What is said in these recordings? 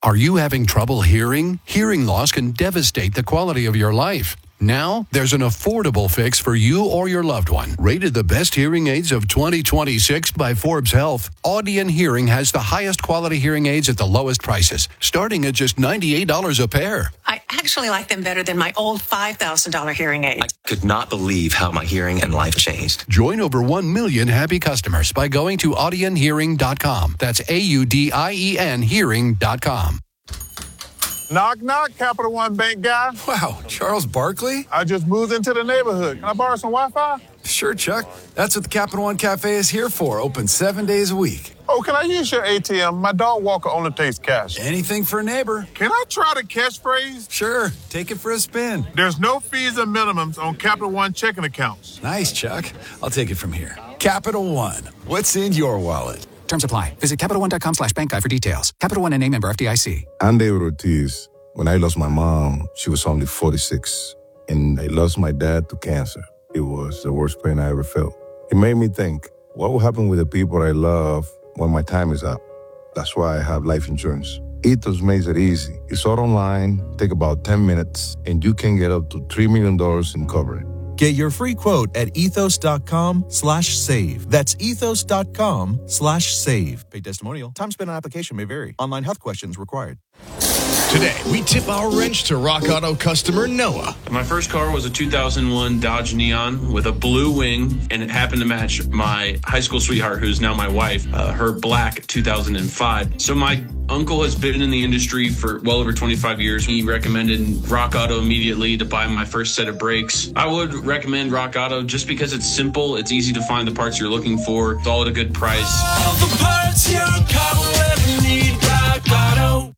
Are you having trouble hearing? Hearing loss can devastate the quality of your life. Now, there's an affordable fix for you or your loved one. Rated the best hearing aids of 2026 by Forbes Health, Audion Hearing has the highest quality hearing aids at the lowest prices, starting at just $98 a pair. I actually like them better than my old $5,000 hearing aid. I could not believe how my hearing and life changed. Join over 1 million happy customers by going to audionhearing.com. That's AUDIEN hearing.com. Knock, knock, Capital One Bank guy. Wow, Charles Barkley? I just moved into the neighborhood. Can I borrow some Wi-Fi? Sure, Chuck. That's what the Capital One Cafe is here for. Open 7 days a week. Oh, can I use your ATM? My dog walker only takes cash. Anything for a neighbor. Can I try the catchphrase? Sure, take it for a spin. There's no fees or minimums on Capital One checking accounts. Nice, Chuck. I'll take it from here. Capital One. What's in your wallet? Terms apply. Visit CapitalOne.com/bank guide for details. Capital One and a member FDIC. I'm David Ortiz. When I lost my mom, she was only 46, and I lost my dad to cancer. It was the worst pain I ever felt. It made me think, what will happen with the people I love when my time is up? That's why I have life insurance. Ethos makes it easy. It's all online, take about 10 minutes, and you can get up to $3 million in coverage. Get your free quote at ethos.com/save. That's ethos.com/save. Paid testimonial. Time spent on application may vary. Online health questions required. Today, we tip our wrench to Rock Auto customer Noah. My first car was a 2001 Dodge Neon with a blue wing, and it happened to match my high school sweetheart, who's now my wife, her black 2005. So my uncle has been in the industry for well over 25 years. He recommended Rock Auto immediately to buy my first set of brakes. I would recommend Rock Auto just because it's simple, it's easy to find the parts you're looking for, it's all at a good price. All the parts your car will ever need, Rock Auto.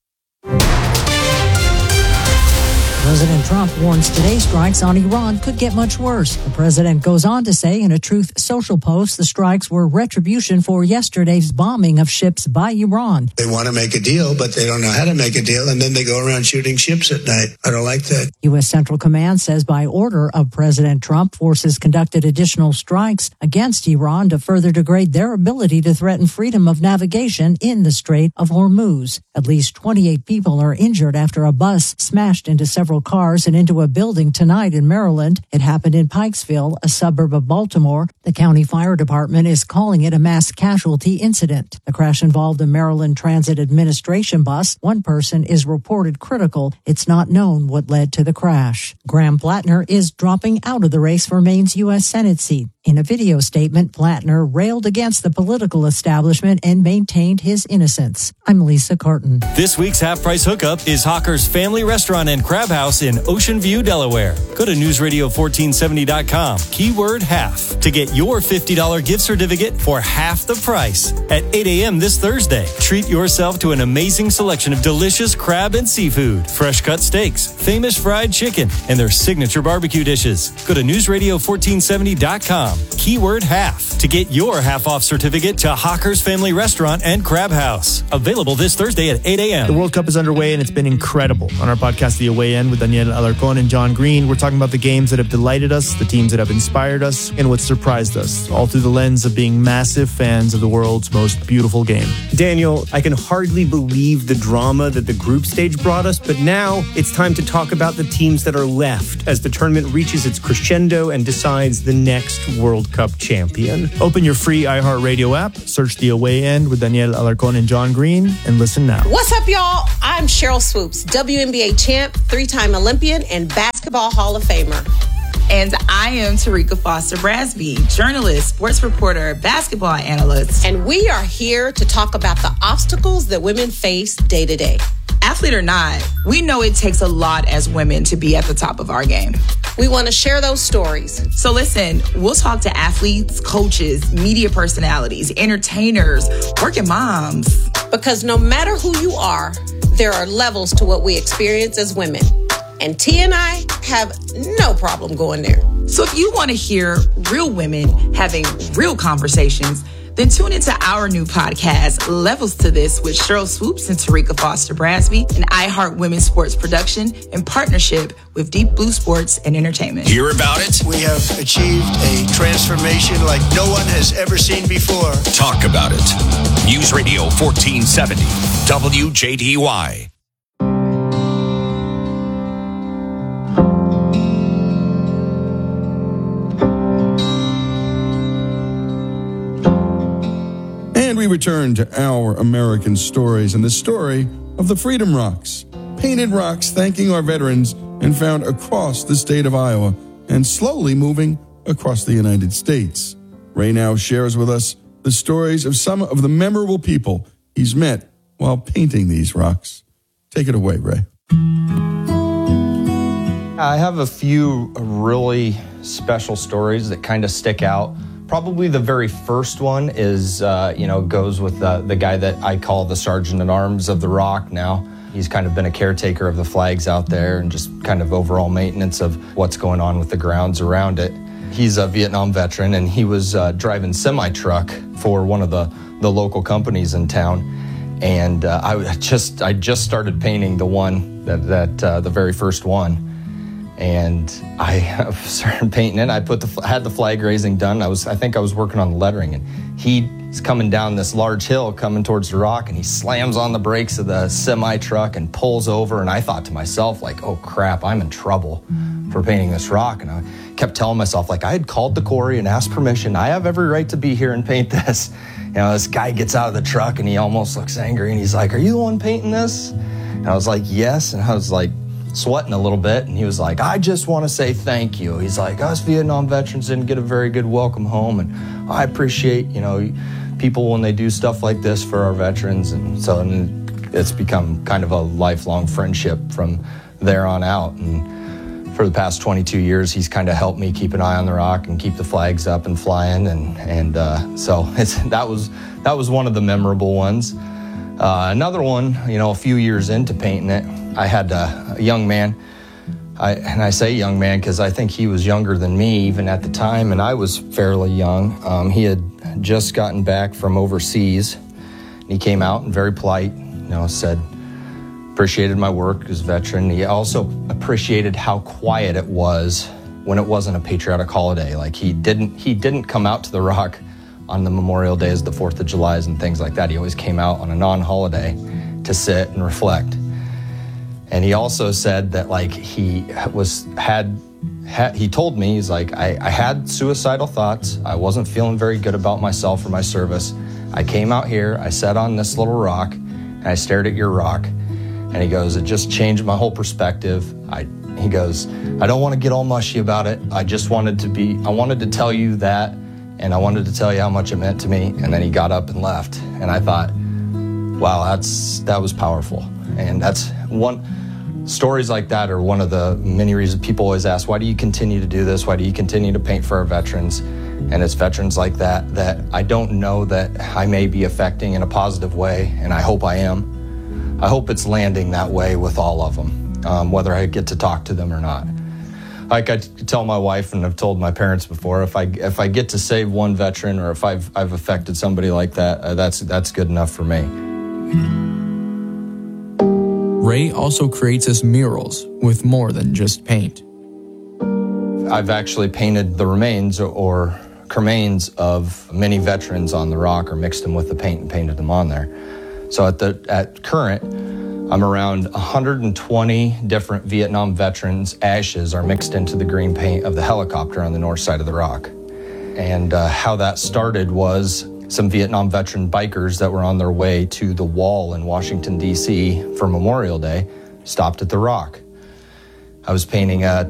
President Trump warns today's strikes on Iran could get much worse. The president goes on to say in a Truth Social post the strikes were retribution for yesterday's bombing of ships by Iran. They want to make a deal, but they don't know how to make a deal, and then they go around shooting ships at night. I don't like that. U.S. Central Command says by order of President Trump, forces conducted additional strikes against Iran to further degrade their ability to threaten freedom of navigation in the Strait of Hormuz. At least 28 people are injured after a bus smashed into several cars and into a building tonight in Maryland. It happened in Pikesville, a suburb of Baltimore. The county fire department is calling it a mass casualty incident. The crash involved a Maryland Transit Administration bus. One person is reported critical. It's not known what led to the crash. Graham Plattner is dropping out of the race for Maine's U.S. Senate seat. In a video statement, Plattner railed against the political establishment and maintained his innocence. I'm Lisa Carton. This week's half-price hookup is Hawker's Family Restaurant and Crab House in Ocean View, Delaware. Go to newsradio1470.com, keyword half, to get your $50 gift certificate for half the price at 8 a.m. this Thursday. Treat yourself to an amazing selection of delicious crab and seafood, fresh-cut steaks, famous fried chicken, and their signature barbecue dishes. Go to newsradio1470.com. Keyword half to get your half-off certificate to Hawker's Family Restaurant and Crab House. Available this Thursday at 8 a.m. The World Cup is underway and it's been incredible. On our podcast, The Away End with Daniel Alarcón and John Green, we're talking about the games that have delighted us, the teams that have inspired us, and what surprised us, all through the lens of being massive fans of the world's most beautiful game. Daniel, I can hardly believe the drama that the group stage brought us, but now it's time to talk about the teams that are left as the tournament reaches its crescendo and decides the next World Cup champion. Open your free iHeartRadio app, search The Away End with Daniel Alarcón and John Green, and listen now. What's up, y'all? I'm Cheryl Swoops, WNBA champ, three-time Olympian, and Basketball Hall of Famer. And I am Tarika Foster Brasby, journalist, sports reporter, basketball analyst. And we are here to talk about the obstacles that women face day to day. Athlete or not, we know it takes a lot as women to be at the top of our game. We want to share those stories. So listen, we'll talk to athletes, coaches, media personalities, entertainers, working moms. Because no matter who you are, there are levels to what we experience as women. And T and I have no problem going there. So if you want to hear real women having real conversations, then tune into our new podcast, Levels to This, with Cheryl Swoops and Tarika Foster Brasby, an iHeart Women's Sports production in partnership with Deep Blue Sports and Entertainment. Hear about it? We have achieved a transformation like no one has ever seen before. Talk about it. News Radio 1470, WJDY. we return to our American stories and the story of the Freedom Rocks. Painted rocks thanking our veterans and found across the state of Iowa and slowly moving across the United States. Ray now shares with us the stories of some of the memorable people he's met while painting these rocks. Take it away, Ray. I have a few really special stories that kind of stick out. Probably the very first one is, goes with the guy that I call the Sergeant at Arms of the Rock now. He's kind of been a caretaker of the flags out there and just kind of overall maintenance of what's going on with the grounds around it. He's a Vietnam veteran, and he was driving semi-truck for one of the local companies in town. And I just started painting the one that the very first one. And I started painting it. I had the flag raising done. I think I was working on the lettering, and he's coming down this large hill coming towards the rock, and he slams on the brakes of the semi truck and pulls over. And I thought to myself, like, oh crap, I'm in trouble for painting this rock. And I kept telling myself, like, I had called the quarry and asked permission. I have every right to be here and paint this. This guy gets out of the truck and he almost looks angry, and he's like, are you the one painting this? And I was like, yes. And I was like sweating a little bit, and he was like, I just want to say thank you. He's like, us Vietnam veterans didn't get a very good welcome home, and I appreciate, people when they do stuff like this for our veterans. And so it's become kind of a lifelong friendship from there on out. And for the past 22 years, he's kind of helped me keep an eye on the rock and keep the flags up and flying. So that was one of the memorable ones. Another one, a few years into painting it, I had a young man, and I say young man because I think he was younger than me even at the time, and I was fairly young. He had just gotten back from overseas, and he came out and very polite, said, appreciated my work as a veteran. He also appreciated how quiet it was when it wasn't a patriotic holiday. Like he didn't come out to the rock on the Memorial Days, the 4th of July's and things like that. He always came out on a non-holiday to sit and reflect. And he also said that he told me, he's like, I had suicidal thoughts. I wasn't feeling very good about myself or my service. I came out here, I sat on this little rock, and I stared at your rock. And he goes, it just changed my whole perspective. He goes, I don't want to get all mushy about it. I wanted to tell you that, and I wanted to tell you how much it meant to me. And then he got up and left. And I thought, wow, that was powerful. And that's stories like that are one of the many reasons people always ask, why do you continue to do this? Why do you continue to paint for our veterans? And it's veterans like that I don't know that I may be affecting in a positive way, and I hope I am. I hope it's landing that way with all of them, whether I get to talk to them or not. Like I tell my wife, and I've told my parents before, if I get to save one veteran, or if I've affected somebody like that, that's good enough for me. Ray also creates his murals with more than just paint. I've actually painted the remains or cremains of many veterans on the rock, or mixed them with the paint and painted them on there. So at current, I'm around 120 different Vietnam veterans' ashes are mixed into the green paint of the helicopter on the north side of the rock. And how that started was some Vietnam veteran bikers that were on their way to the wall in Washington, D.C. for Memorial Day stopped at the rock. I was painting a